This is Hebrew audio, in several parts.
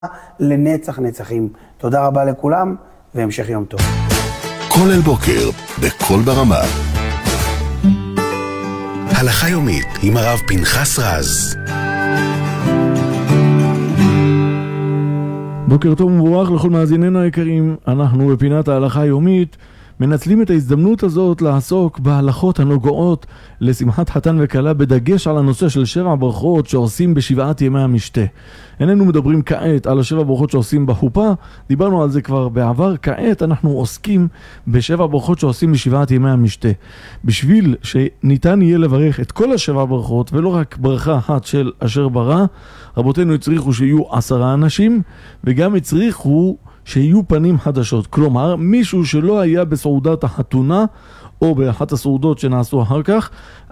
לנצח נצחים. תודה רבה לכולם והמשך יום טוב. כל אל בוקר בכל ברמה. הלכה יומית עם הרב פנחס רז. בוקר טוב ומבורך לכל מאזיננו היקרים. אנחנו בפינת ההלכה היומית מנצלים את ההזדמנות הזאת לעסוק בהלכות הנוגעות לשמחת חתן וכלה, בדגש על הנושא של 7 ברכות שעושים בשבעת ימי המשתה. איננו מדברים כעת על 7 ברכות שעושים בחופה, דיברנו על זה כבר בעבר. כעת אנחנו עוסקים ב7 ברכות שעושים בשבעת ימי המשתה. בשביל שניתן יהיה לברך את כל 7 ברכות ולא רק ברכה אחת של אשר ברא, רבותינו הצריכו שיהיו 10 אנשים, וגם הצריכו שיהיו פנים חדשות. כלומר, מישהו שלא היה בסעודת החתונה או באחת הסעודות שנעשו אחר כך,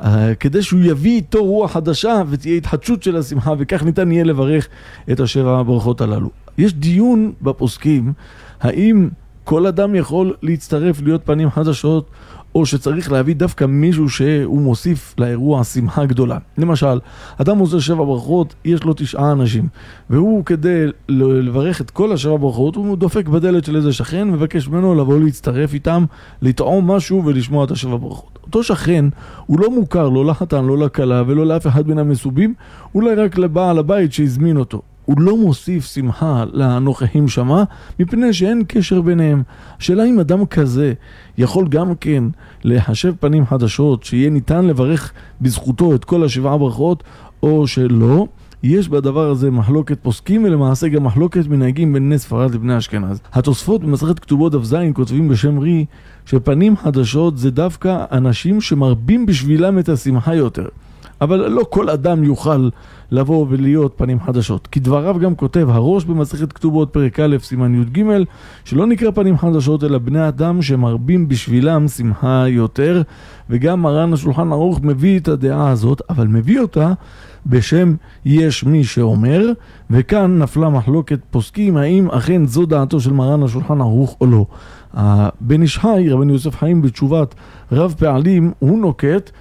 כדי שהוא יביא איתו רוח חדשה ותהיה התחדשות של השמחה, וכך ניתן יהיה לברך את 7 הברכות הללו. יש דיון בפוסקים, האם כל אדם יכול להצטרף להיות פנים חדשות, או שצריך להביא דווקא מישהו שהוא מוסיף לאירוע שמחה גדולה. למשל, אדם עושה 7 ברכות, יש לו 9 אנשים, והוא כדי לברך את כל 7 ברכות, הוא דופק בדלת של איזה שכן, מבקש ממנו לבוא להצטרף איתם, לטעום משהו ולשמוע את 7 ברכות. אותו שכן, הוא לא מוכר, לא לחתן, לא לכלה ולא לאף אחד מן המסובים, אולי רק לבעל הבית שהזמין אותו. הוא לא מוסיף שמחה לנוכחים שמה, מפני שאין קשר ביניהם. השאלה אם אדם כזה יכול גם כן להשב פנים חדשות, שיהיה ניתן לברך בזכותו את כל 7 ברכות, או שלא. יש בדבר הזה מחלוקת פוסקים, ולמעשה גם מחלוקת מנהגים בין בני ספרד לבני אשכנז. התוספות במסכת כתובות דף ז כותבים בשם רי, שפנים חדשות זה דווקא אנשים שמרבים בשבילם את השמחה יותר. אבל לא כל אדם יוכל לבוא ולהיות פנים חדשות. כדבריו גם כותב הראש במסכת כתובות פרק א' סימן י"ג, שלא נקרא פנים חדשות אלא בני אדם שמרבים בשבילם שמחה יותר, וגם מרן השולחן ערוך מביא את הדעה הזאת, אבל מביא אותה בשם יש מי שאומר, וכאן נפלה מחלוקת פוסקים האם אכן זו דעתו של מרן השולחן ערוך או לא. בן איש חי, רבן יוסף חיים בתשובת רב פעלים, הוא נוקט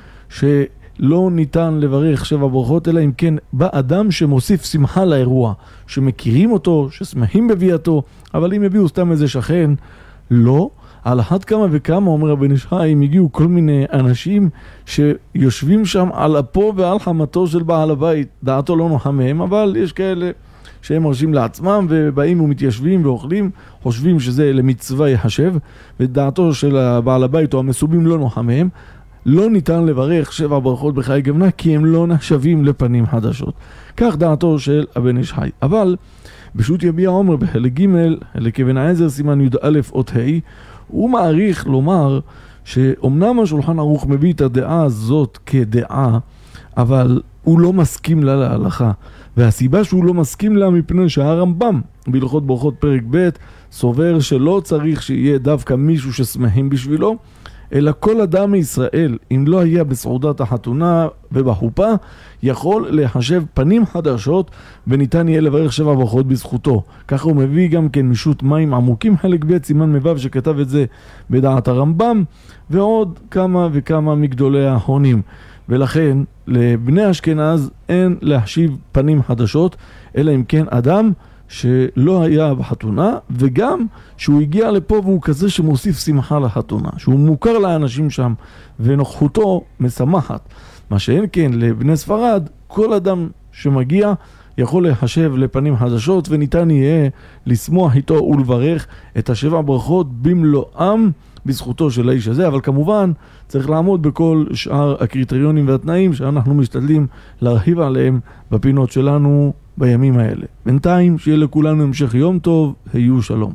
לא ניתן לברך 7 ברכות, אלא אם כן בא אדם שמוסיף שמחה לאירוע, שמכירים אותו, ששמחים בביאתו. אבל אם הביאו סתם איזה שכן, לא. על אחת כמה וכמה, אומר רבן איש חי, אם הגיעו כל מיני אנשים שיושבים שם על אפו ועל חמתו של בעל הבית, דעתו לא נוחה מהם, אבל יש כאלה שהם מרשים לעצמם ובאים ומתיישבים ואוכלים, חושבים שזה למצווה יחשב, ודעתו של בעל הבית או המסובים לא נוחה מהם. לא ניתן לברך 7 ברכות בחיי גמנה, כי הם לא נחשבים לפנים חדשות. כך דעתו של הבן איש חי. אבל בשו"ת יביע עומר בחלק ג' חלק אבן העזר סימן י"א אות ה', הוא מעריך לומר שאומנם השולחן ערוך מביא את הדעה הזאת כדעה, אבל הוא לא מסכים לה להלכה. והסיבה שהוא לא מסכים לה מפני שהרמב"ם בהלכות ברכות פרק ב' סובר שלא צריך שיהיה דווקא מישהו ששמחים בשבילו, אלא כל אדם מישראל, אם לא היה בסעודת החתונה ובחופה, יכול להחשב פנים חדשות וניתן יהיה לברך 7 ברכות בזכותו. ככה הוא מביא גם כן משו"ת מים עמוקים חלק ב' סימן מבב שכתב את זה בדעת הרמב"ם, ועוד כמה וכמה מגדולי האחרונים. ולכן לבני אשכנז אין להחשיב פנים חדשות, אלא אם כן אדם שלא היה בחתונה, וגם שהוא הגיע לפה והוא כזה שמוסיף שמחה לחתונה, שהוא מוכר לאנשים שם ונוכחותו משמחת. מה שאין כן לבני ספרד, כל אדם שמגיע יכול להחשב לפנים חדשות, וניתן יהיה לשמוח איתו ולברך את 7 ברכות במלואם בזכותו של האיש הזה. אבל כמובן צריך לעמוד בכל שאר הקריטריונים והתנאים שאנחנו משתדלים להרחיב עליהם בפינות שלנו בימים האלה. בינתיים שיהיה לכולנו המשך יום טוב, היו שלום.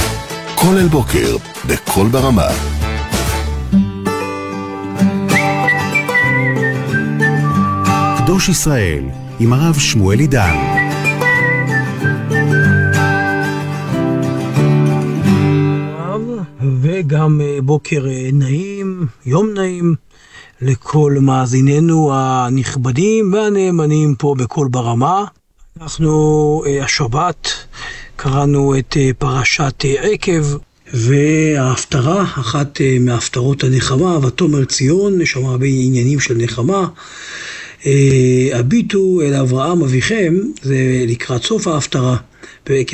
כל אל בוקר בכל ברמה. קדוש ישראל עם הרב שמואל עידן. וגם בוקר נעים, יום נעים לכל מאזיננו הנכבדים והנאמנים פה בכל ברמה. אנחנו השבת קראנו את פרשת עקב, וההפטרה, אחת מההפטרות הנחמה, ותאמר ציון, יש שם הרבה עניינים של נחמה, הביטו אל אברהם אביכם, זה לקראת סוף ההפטרה.